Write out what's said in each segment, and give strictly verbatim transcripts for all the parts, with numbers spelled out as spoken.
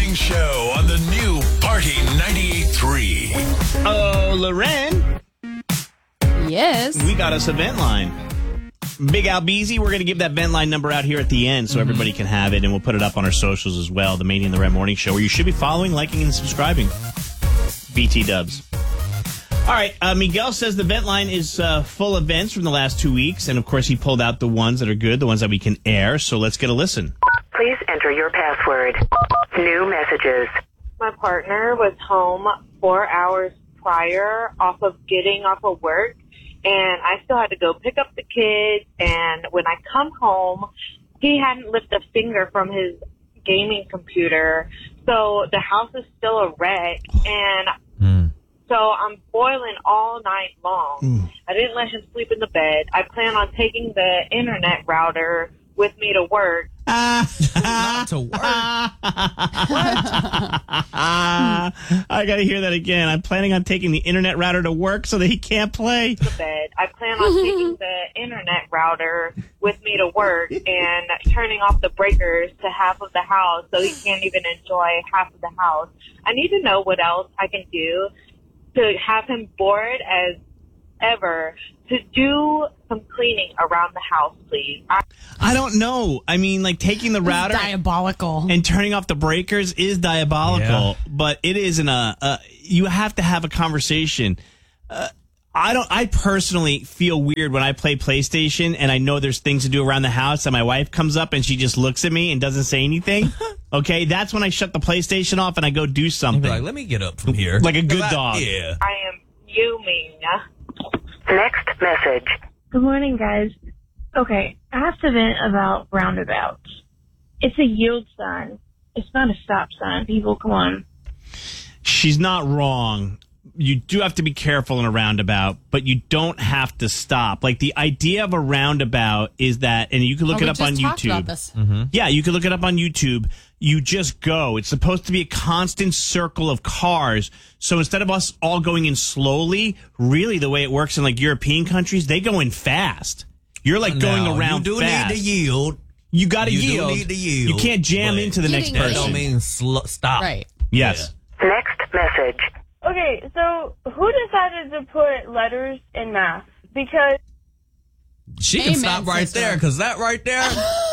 Morning Show on the new Party ninety-eight point three. Oh, Loren. Yes. We got us a vent line. Big Al Beezy, we're going to give that vent line number out here at the end so mm-hmm. everybody can have it, and we'll put it up on our socials as well, the Mania and the Red Morning Show, where you should be following, liking, and subscribing. B T dubs. All right, uh, Miguel says the vent line is uh, full of vents from the last two weeks, and of course he pulled out the ones that are good, the ones that we can air, so let's get a listen. Please enter your password. New messages. My partner was home four hours prior off of getting off of work, and I still had to go pick up the kids, and when I come home, he hadn't lifted a finger from his gaming computer, so the house is still a wreck, and mm. so I'm boiling all night long. Mm. I didn't let him sleep in the bed. I plan on taking the internet router with me to work. Uh, Not to work. What? I got to hear that again. I'm planning on taking the internet router to work so that he can't play. The bed. I plan on taking the internet router with me to work and turning off the breakers to half of the house so he can't even enjoy half of the house. I need to know what else I can do to have him bored as ever to do some cleaning around the house, please. I, I don't know. I mean, like taking the router diabolical and turning off the breakers is diabolical, yeah. but it isn't a, a. You have to have a conversation. Uh, I don't. I personally feel weird when I play PlayStation and I know there's things to do around the house, and my wife comes up and she just looks at me and doesn't say anything. Okay, that's when I shut the PlayStation off and I go do something. Like, let me get up from here, like a good I, dog. Yeah, I am fuming. Next message. Good morning, guys. Okay, I have to vent about roundabouts. It's a yield sign. It's not a stop sign. People, come on. She's not wrong. You do have to be careful in a roundabout, but you don't have to stop. Like, the idea of a roundabout is that, and you can look oh, it up on YouTube. About this. Mm-hmm. Yeah, you can look it up on YouTube. You just go. It's supposed to be a constant circle of cars. So instead of us all going in slowly, really the way it works in like European countries, they go in fast. You're like going now, around you do fast. need to yield. You got to you yield. Do need to yield. You can't jam into the next person. That don't mean sl- stop. Right. Yes. Yeah. Next message. Okay, so who decided to put letters in math? Because she can Amen, stop right sister. there, because that right there.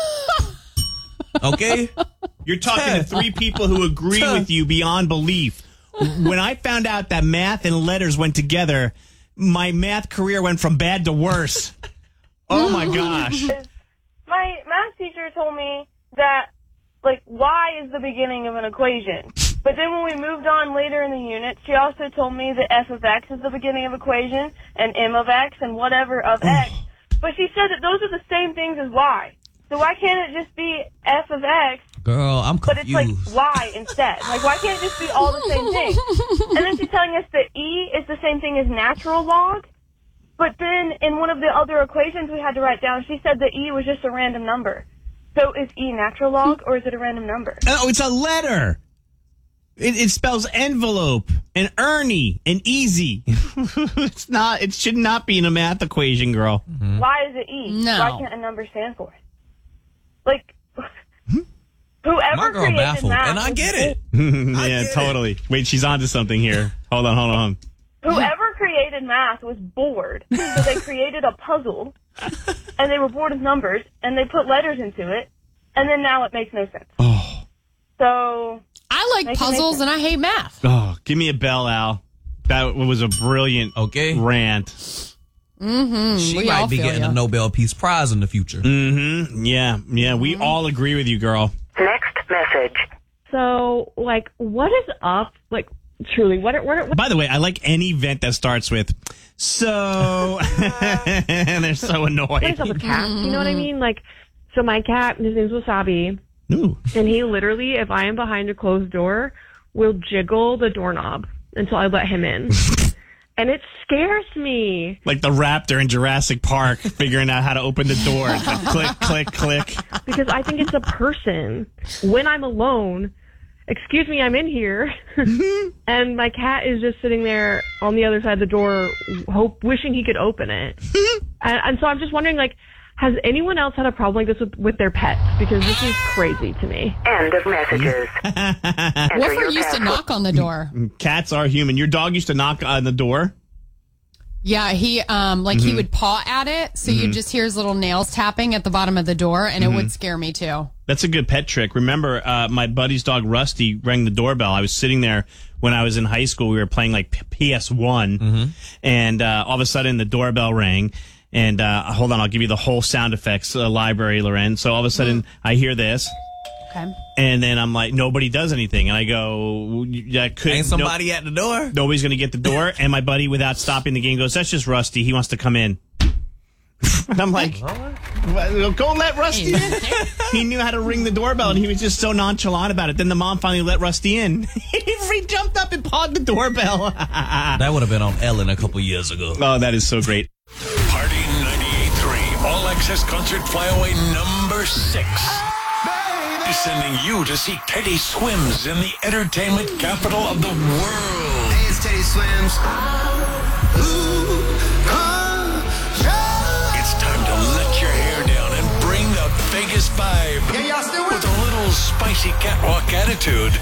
Okay? You're talking to three people who agree with you beyond belief. When I found out that math and letters went together, my math career went from bad to worse. Oh, my gosh. my math teacher told me that, like, y is the beginning of an equation. But then when we moved on later in the unit, she also told me that f of x is the beginning of equation, and m of x, and whatever of x. But she said that those are the same things as y. So why can't it just be f of x? Girl, I'm confused. But it's like y instead. Like, why can't it just be all the same thing? And then she's telling us that e is the same thing as natural log. But then in one of the other equations we had to write down, she said that e was just a random number. So is e natural log, or is it a random number? Oh, it's a letter. It, it spells envelope and Ernie and easy. It's not. It should not be in a math equation, girl. Mm-hmm. Why is it E? No. Why can't a number stand for it? Like, whoever My girl created baffled, math, and I get it. Yeah, I get totally. It. Wait, she's onto something here. Hold on, hold on. Whoever created math was bored, so they created a puzzle, and they were bored of numbers, and they put letters into it, and then now it makes no sense. Oh. So I like puzzles and I hate math. Oh, give me a bell, Al. That was a brilliant okay. rant. Mm-hmm. She we might all be feel getting ya. a Nobel Peace Prize in the future. Mm-hmm. Yeah, yeah. We Mm-hmm. all agree with you, girl. Next message. So, like, what is up? Like, truly, what? Are, what, are, what By the way, I like any vent that starts with so, and they're so annoyed. What is up with cats? You know what I mean? Like, so my cat, his name's Wasabi, Ooh. and he literally, if I am behind a closed door, will jiggle the doorknob until I let him in. And it scares me. Like the raptor in Jurassic Park figuring out how to open the door. It's like click, click, click. Because I think it's a person. When I'm alone, excuse me, I'm in here. And my cat is just sitting there on the other side of the door, hope, wishing he could open it. and, and so I'm just wondering, like, Has anyone else had a problem like this with, with their pets? Because this is crazy to me. End of messages. Enter Wolfer your used to password. knock on the door. Cats are human. Your dog used to knock on the door? Yeah, he um like Mm-hmm. he would paw at it, so you just hear his little nails tapping at the bottom of the door, and Mm-hmm. it would scare me too. That's a good pet trick. Remember, uh, my buddy's dog Rusty rang the doorbell. I was sitting there when I was in high school. We were playing like P S one, and uh, all of a sudden the doorbell rang. And uh, hold on, I'll give you the whole sound effects uh, library, Loren. So all of a sudden I hear this, Okay. and then I'm like, nobody does anything, and I go, "That could Ain't somebody at the door? no, nobody's gonna get the door." And my buddy, without stopping the game, goes, "That's just Rusty. He wants to come in." And I'm like, "Well, go let Rusty in." He knew how to ring the doorbell, and he was just so nonchalant about it. Then the mom finally let Rusty in. He jumped up and pawed the doorbell. That would have been on Ellen a couple years ago. Oh, that is so great. Party ninety-eight point three All Access Concert Flyaway number six. Is sending you to see Teddy Swims in the entertainment capital of the world. Hey, it's Teddy Swims. It's time to let your hair down and bring the Vegas vibe Yeah, y'all still with with a little spicy catwalk attitude.